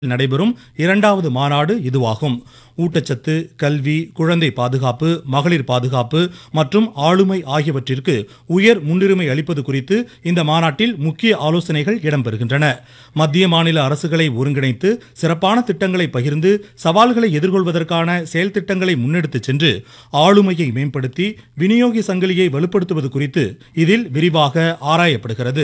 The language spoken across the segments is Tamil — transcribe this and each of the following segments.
நடைபெறும் இரண்டாவது மாநாடு இதுவாகும். ஊட்டச்சத்து, கல்வி, குழந்தை பாதுகாப்பு, மகளிர் பாதுகாப்பு மற்றும் ஆளுமை ஆகியவற்றிற்கு உயர் முன்னுரிமை அளிப்பது குறித்து இந்த மாநாட்டில் முக்கிய ஆலோசனைகள் இடம்பெறுகின்றன. மத்திய மாநில அரசுகளை ஒருங்கிணைத்து சிறப்பான திட்டங்களை பகிர்ந்து சவால்களை எதிர்கொள்வதற்கான செயல் திட்டங்களை முன்னெடுத்துச் சென்று ஆளுமையை மேம்படுத்தி விநியோக சங்கிலியை வலுப்படுத்துவது குறித்து இதில் விரிவாக ஆராயப்படுகிறது.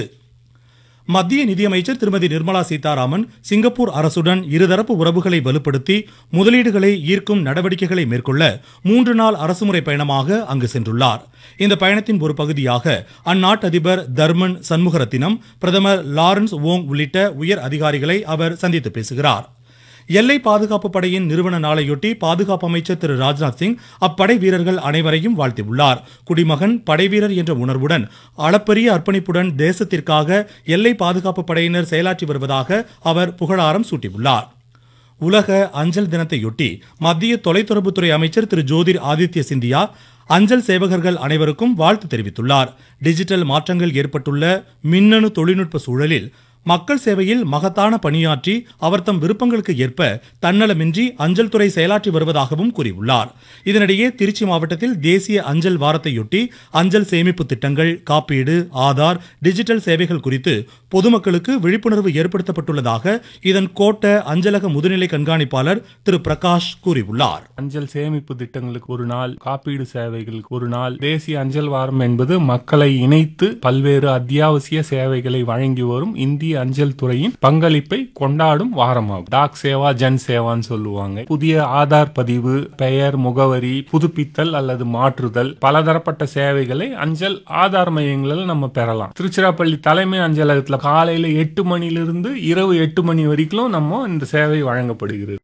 மத்திய நிதியமைச்சர் திருமதி நிர்மலா சீதாராமன் சிங்கப்பூர் அரசுடன் இருதரப்பு உறவுகளை வலுப்படுத்தி முதலீடுகளை ஈர்க்கும் நடவடிக்கைகளை மேற்கொள்ள 3 நாள் அரசுமுறை பயணமாக அங்கு சென்றுள்ளார். இந்த பயணத்தின் ஒரு பகுதியாக அந்நாட்டு அதிபர் தர்மன் சண்முகரத்தினம், பிரதமர் லாரன்ஸ் வோங் உள்ளிட்ட உயர் அதிகாரிகளை அவர் சந்தித்து பேசுகிறார். எல்லை பாதுகாப்பு படையின் நிறுவன நாளையொட்டி பாதுகாப்பு அமைச்சர் திரு ராஜ்நாத் சிங் அப்படை வீரர்கள் அனைவரையும் வாழ்த்தியுள்ளார். குடிமகன் படைவீரர் என்ற உணர்வுடன் அளப்பரிய அர்ப்பணிப்புடன் தேசத்திற்காக எல்லை பாதுகாப்பு படையினர் செயலாற்றி வருவதாக அவர் புகழாரம் சூட்டியுள்ளார். உலக அஞ்சல் தினத்தையொட்டி மத்திய தொலைத்தொடர்புத்துறை அமைச்சர் திரு ஜோதிர் ஆதித்ய சிந்தியா அஞ்சல் சேவகர்கள் அனைவருக்கும் வாழ்த்து தெரிவித்துள்ளார். டிஜிட்டல் மாற்றங்கள் ஏற்பட்டுள்ள மின்னணு தொழில்நுட்ப சூழலில் மக்கள் சேவையில் மகத்தான பணியாற்றி அவர் தம் விருப்பங்களுக்கு ஏற்ப தன்னலமின்றி அஞ்சல் துறை செயலாற்றி வருவதாகவும் கூறியுள்ளார். இதனிடையே திருச்சி மாவட்டத்தில் தேசிய அஞ்சல் வாரத்தையொட்டி அஞ்சல் சேமிப்பு திட்டங்கள், காப்பீடு, ஆதார், டிஜிட்டல் சேவைகள் குறித்து பொதுமக்களுக்கு விழிப்புணர்வு ஏற்படுத்தப்பட்டுள்ளதாக இதன் கோட்ட அஞ்சலக முதுநிலை கண்காணிப்பாளர் திரு பிரகாஷ் கூறியுள்ளார். அஞ்சல் சேமிப்பு திட்டங்களுக்கு ஒரு நாள், காப்பீடு சேவைகளுக்கு ஒரு நாள், தேசிய அஞ்சல் வாரம் என்பது மக்களை இணைத்து பல்வேறு அத்தியாவசிய சேவைகளை வழங்கி வரும் இந்திய அஞ்சல் துறையின் பங்களிப்பை கொண்டாடும் வாரமாகும். டாக் சேவா, ஜன் சேவான்னு சொல்லுவாங்க. புதிய ஆதார் பதிவு, பெயர், முகவரி புதுப்பித்தல் அல்லது மாற்றுதல், பலதரப்பட்ட சேவைகளை அஞ்சல் ஆதார் மையங்களில் நம்ம பெறலாம். திருச்சிராப்பள்ளி தலைமை அஞ்சலகத்தில் காலையில 8 மணிலிருந்து இரவு 8 மணி வரைக்கும் நம்ம இந்த சேவை வழங்கப்படுகிறது.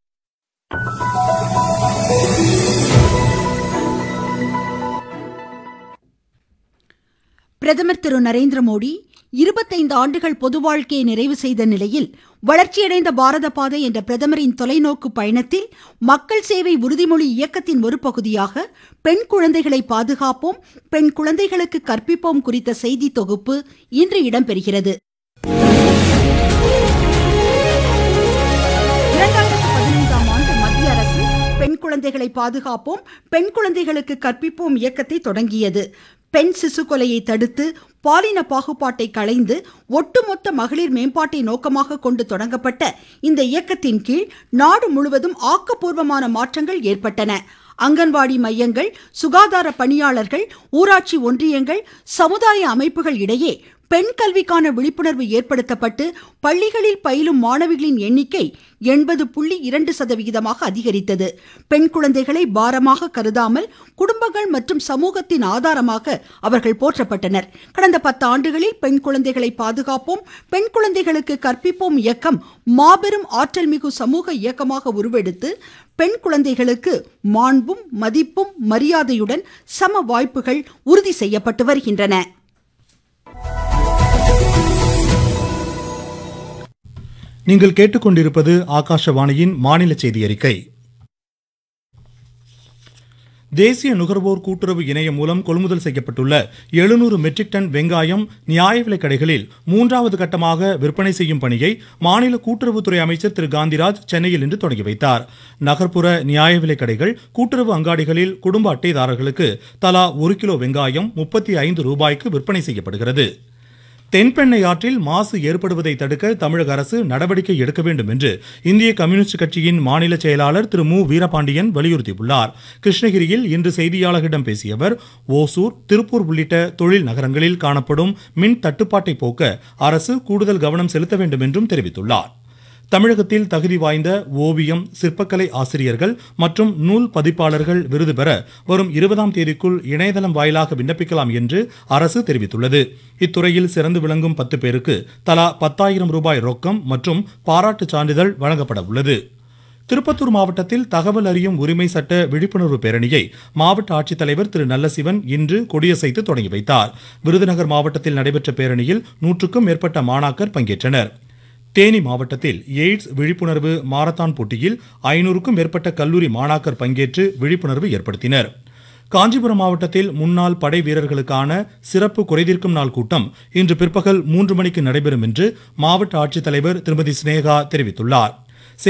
பிரதமர் திரு நரேந்திர மோடி 25 ஆண்டுகள் பொது வாழ்க்கையை நிறைவு செய்த நிலையில் வளர்ச்சியடைந்த பாரத பாதை என்ற பிரதமரின் தொலைநோக்கு பயணத்தில் மக்கள் சேவை உறுதிமொழி இயக்கத்தின் ஒரு பகுதியாக பெண் குழந்தைகளை பாதுகாப்போம், பெண் குழந்தைகளுக்கு கற்பிப்போம் குறித்த செய்தி தொகுப்பு இன்று இடம்பெறுகிறது. 2015ஆம் ஆண்டு மத்திய அரசு பெண் குழந்தைகளை பாதுகாப்போம், பெண் குழந்தைகளுக்கு கற்பிப்போம் இயக்கத்தை தொடங்கியது. பெண் சிசு கொலையை தடுத்து பாலின பாகுபாட்டை களைந்து ஒட்டுமொத்த மகளிர் மேம்பாட்டை நோக்கமாக கொண்டு தொடங்கப்பட்ட இந்த இயக்கத்தின் கீழ் நாடு முழுவதும் ஆக்கப்பூர்வமான மாற்றங்கள் ஏற்பட்டன. அங்கன்வாடி மையங்கள், சுகாதார பணியாளர்கள், ஊராட்சி ஒன்றியங்கள், சமுதாய அமைப்புகள் இடையே பெண் கல்விக்கான விழிப்புணர்வு ஏற்படுத்தப்பட்டு பள்ளிகளில் பயிலும் மாணவிகளின் எண்ணிக்கை 80.2% அதிகரித்தது. பெண் குழந்தைகளை பாரமாக கருதாமல் குடும்பங்கள் மற்றும் சமூகத்தின் ஆதாரமாக அவர்கள் போற்றப்பட்டனர். கடந்த 10 ஆண்டுகளில் பெண் குழந்தைகளை பாதுகாப்போம், பெண் குழந்தைகளுக்கு கற்பிப்போம் இயக்கம் மாபெரும் ஆற்றல் மிகு சமூக இயக்கமாக உருவெடுத்து பெண் குழந்தைகளுக்கு மாண்பும் மதிப்பும் மரியாதையுடன் சம வாய்ப்புகள் உறுதி செய்யப்பட்டு வருகின்றன. நீங்கள் கேட்டுக்கொண்டிருப்பது ஆகாஷவாணியின் மாநில செய்தி அறிக்கை. தேசிய நுகர்வோர் கூட்டுறவு இணையம் மூலம் கொள்முதல் செய்யப்பட்டுள்ள 700 மெட்ரிக் டன் வெங்காயம் நியாய விலைக் கடைகளில் 3வது கட்டமாக விற்பனை செய்யும் பணியை மாநில கூட்டுறவுத்துறை அமைச்சர் திரு காந்திராஜ் சென்னையில் இன்று தொடங்கி வைத்தார். நகர்ப்புற நியாய விலைக் கடைகள், கூட்டுறவு அங்காடிகளில் குடும்ப அட்டைதாரர்களுக்கு தலா 1 கிலோ வெங்காயம் 35 ரூபாய்க்கு விற்பனை செய்யப்படுகிறது. தென்பெண்ணை ஆற்றில் மாசு ஏற்படுவதை தடுக்க தமிழக அரசு நடவடிக்கை எடுக்க வேண்டும் என்று இந்திய கம்யூனிஸ்ட் கட்சியின் மாநில செயலாளர் திரு மு வீரபாண்டியன் வலியுறுத்தியுள்ளார். கிருஷ்ணகிரியில் இன்று செய்தியாளர்களிடம் பேசிய அவர், ஓசூர், திருப்பூர் உள்ளிட்ட தொழில் நகரங்களில் காணப்படும் மின் தட்டுப்பாட்டை போக்க அரசு கூடுதல் கவனம் செலுத்த வேண்டும் என்றும் தெரிவித்துள்ளார். தமிழகத்தில் தகுதி வாய்ந்த ஓவியம், சிற்பக்கலை ஆசிரியர்கள் மற்றும் நூல் பதிப்பாளர்கள் விருது பெற வரும் 20ஆம் தேதிக்குள் இணையதளம் வாயிலாக விண்ணப்பிக்கலாம் என்று அரசு தெரிவித்துள்ளது. இத்துறையில் சிறந்து விளங்கும் 10 பேருக்கு தலா 10,000 ரூபாய் ரொக்கம் மற்றும் பாராட்டு சான்றிதழ் வழங்கப்பட உள்ளது. திருப்பத்தூர் மாவட்டத்தில் தகவல் அறியும் உரிமை சட்ட விழிப்புணர்வு பேரணியை மாவட்ட ஆட்சித்தலைவர் திரு நல்லசிவன் இன்று கொடியசைத்து தொடங்கி வைத்தார். விருதுநகர் மாவட்டத்தில் நடைபெற்ற பேரணியில் 100க்கும் மேற்பட்ட மாணாக்கர் பங்கேற்றனர். தேனி மாவட்டத்தில் எய்ட்ஸ் விழிப்புணர்வு மாரத்தான் போட்டியில் 500க்கும் மேற்பட்ட கல்லூரி மாணாக்கர் பங்கேற்று விழிப்புணர்வு ஏற்படுத்தினர். காஞ்சிபுரம் மாவட்டத்தில் முன்னாள் படை வீரர்களுக்கான சிறப்பு குறைதீர்க்கும் நாள் கூட்டம் இன்று பிற்பகல் 3 மணிக்கு நடைபெறும் என்று மாவட்ட ஆட்சித்தலைவர் திருமதி ஸ்னேகா தெரிவித்துள்ளார்.